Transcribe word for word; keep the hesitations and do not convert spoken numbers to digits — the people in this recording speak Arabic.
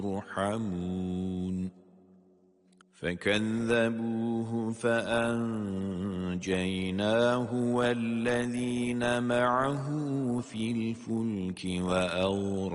يرحمون فكذبوه فأنجيناه والذين معه في الفلك وأغرقنا